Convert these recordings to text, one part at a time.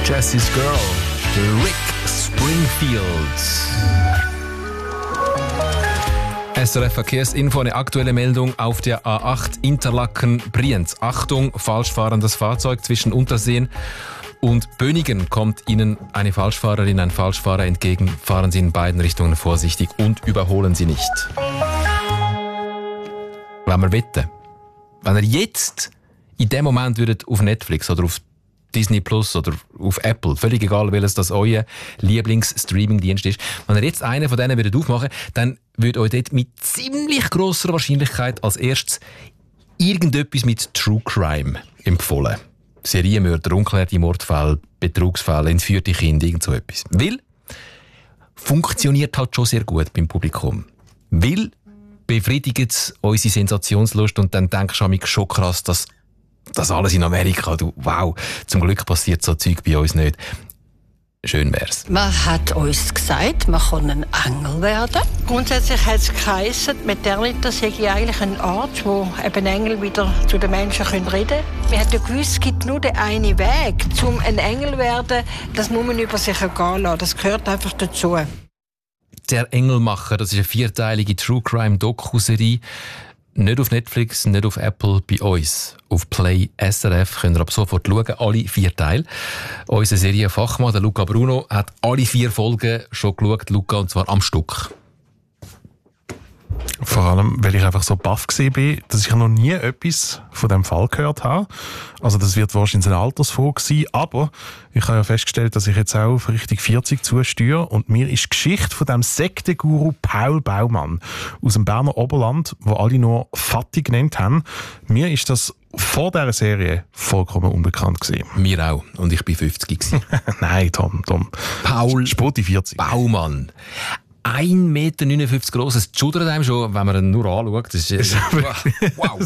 Jessie's Girl, Rick Springfield. SRF Verkehrsinfo, eine aktuelle Meldung auf der A8 Interlaken-Brienz. Achtung, falsch fahrendes Fahrzeug zwischen Unterseen und Bönigen kommt Ihnen eine Falschfahrerin, ein Falschfahrer entgegen. Fahren Sie in beiden Richtungen vorsichtig und überholen Sie nicht. Wenn wir wetten, wenn ihr jetzt in dem Moment würdet auf Netflix oder auf Disney Plus oder auf Apple, völlig egal, welches das euer Lieblings-Streaming-Dienst ist, wenn ihr jetzt einen von denen würdet aufmachen, dann würde euch dort mit ziemlich grosser Wahrscheinlichkeit als erstes irgendetwas mit True Crime empfohlen. Serienmörder, unklärte Mordfälle, Betrugsfälle, entführte Kinder, irgend so etwas. Weil funktioniert halt schon sehr gut beim Publikum. Weil befriedigt es unsere Sensationslust und dann denkst du schon krass, dass das alles in Amerika, wow, zum Glück passiert so Zeug bei uns nicht. Schön wär's. Man hat uns gesagt, man kann ein Engel werden. Grundsätzlich hat es geheißen, Meternitas sei eigentlich ein Ort, wo eben Engel wieder zu den Menschen reden können. Wir haben ja gewusst, es gibt nur den einen Weg, um ein Engel zu werden. Das muss man über sich ergehen lassen. Das gehört einfach dazu. Der Engelmacher, das ist eine 4-teilige True-Crime-Doku-Serie. Nicht auf Netflix, nicht auf Apple, bei uns. Auf Play SRF könnt ihr ab sofort schauen, alle 4 Teile. Unser Serienfachmann, der Luca Bruno, hat alle 4 Folgen schon geschaut, Luca, und zwar am Stück. Vor allem, weil ich einfach so baff war, dass ich noch nie etwas von diesem Fall gehört habe. Also das wird wahrscheinlich eine Altersfrage sein, aber ich habe ja festgestellt, dass ich jetzt auch auf Richtung 40 zusteuere und mir ist die Geschichte von dem Sektenguru Paul Baumann aus dem Berner Oberland, wo alle nur Vati genannt haben, mir ist das vor dieser Serie vollkommen unbekannt gewesen. Mir auch. Und ich war 50 gewesen. Nein, Tom. Paul Spoti 40. Baumann. 1,59 Meter gross. Es schudert einem schon, wenn man ihn nur anschaut. Das ist, wow.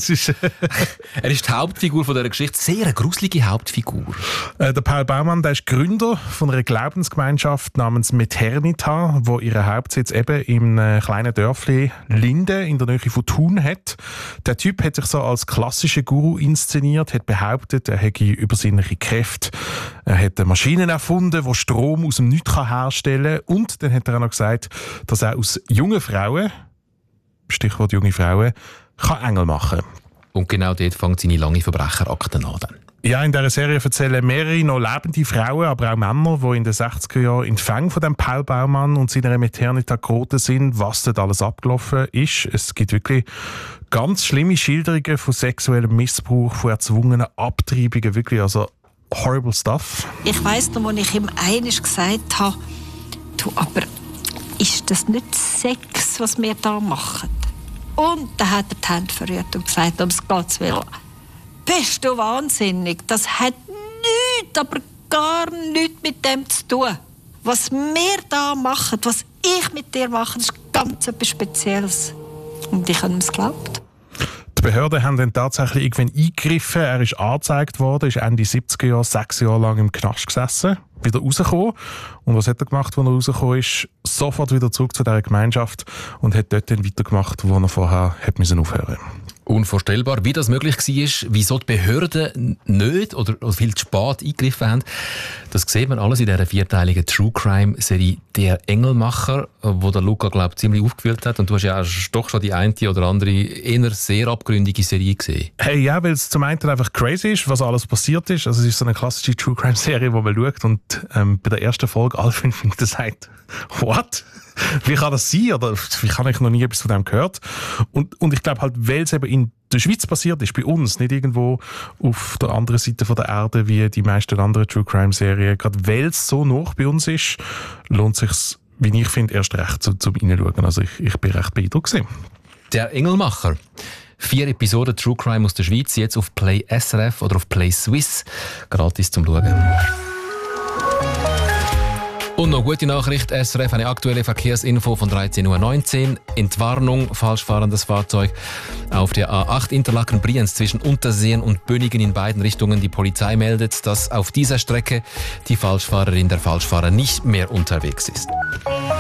Er ist die Hauptfigur von dieser Geschichte. Sehr eine gruselige Hauptfigur. Der Paul Baumann, der ist Gründer von einer Glaubensgemeinschaft namens Meternita, wo ihren Hauptsitz eben im kleinen Dörfli Linde in der Nähe von Thun hat. Der Typ hat sich so als klassischer Guru inszeniert, hat behauptet, er hätte übersinnliche Kräfte. Er hat Maschinen erfunden, die Strom aus dem Nichts herstellen kann. Und dann hat er auch noch gesagt, dass er aus jungen Frauen, Stichwort junge Frauen, kann Engel machen kann. Und genau dort fängt seine lange Verbrecherakte an. Dann. Ja, in dieser Serie erzählen mehrere noch lebende Frauen, aber auch Männer, die in den 60er Jahren in die Fänge von dem Paul Baumann und seiner Meternita geraten sind, was dort alles abgelaufen ist. Es gibt wirklich ganz schlimme Schilderungen von sexuellem Missbrauch, von erzwungenen Abtreibungen, wirklich, also horrible stuff. Ich weiss noch, als ich ihm einmal gesagt habe, du, aber ist das nicht Sex, was wir da machen? Und dann hat er die Hände verrührt und gesagt, ums Gottes Willen, bist du wahnsinnig? Das hat nichts, aber gar nichts mit dem zu tun. Was wir da machen, was ich mit dir mache, das ist ganz etwas Spezielles. Und ich habe ihm es geglaubt. Die Behörden haben dann tatsächlich irgendwann eingegriffen. Er ist angezeigt worden, ist Ende 70er Jahre 6 Jahre lang im Knast gesessen, wieder rausgekommen. Und was hat er gemacht, als er rausgekommen ist? Sofort wieder zurück zu dieser Gemeinschaft und hat dort dann weitergemacht, wo er vorher aufhören musste. Unvorstellbar, wie das möglich war, wieso die Behörden nicht oder viel zu spät eingegriffen haben. Das sieht man alles in dieser 4-teiligen True-Crime-Serie «Der Engelmacher», wo der Luca, glaube ich, ziemlich aufgewühlt hat. Und du hast ja doch schon die eine oder andere eher sehr abgründige Serie gesehen. Hey, ja, weil es zum einen einfach crazy ist, was alles passiert ist. Also es ist so eine klassische True-Crime-Serie, wo man schaut und bei der ersten Folge alle 5 Minuten sagt, «What? Wie kann das sein? Oder wie kann ich noch nie etwas von dem gehört?» Und ich glaube halt, weil es eben in der Schweiz passiert ist, bei uns, nicht irgendwo auf der anderen Seite der Erde wie die meisten anderen True-Crime-Serien, gerade weil es so nah bei uns ist, lohnt es sich, wie ich finde, erst recht zum Reinschauen. Also ich bin recht beeindruckt. «Der Engelmacher». 4 Episoden True Crime aus der Schweiz, jetzt auf Play SRF oder auf Play Swiss. Gratis zum Schauen. Und noch gute Nachricht, SRF, eine aktuelle Verkehrsinfo von 13.19 Uhr. Entwarnung, falsch fahrendes Fahrzeug auf der A8 Interlaken-Brienz zwischen Unterseen und Bönigen in beiden Richtungen. Die Polizei meldet, dass auf dieser Strecke die Falschfahrerin, der Falschfahrer nicht mehr unterwegs ist.